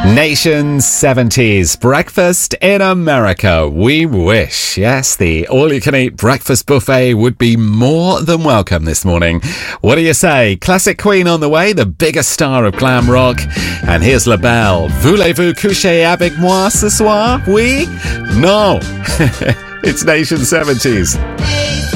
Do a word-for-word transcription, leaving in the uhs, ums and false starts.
Nation seventies, breakfast in America. We wish, yes, the all-you-can-eat breakfast buffet would be more than welcome this morning. What do you say? Classic Queen on the way, the biggest star of glam rock. And here's La Belle. Voulez-vous coucher avec moi ce soir? Oui? No. It's Nation seventies.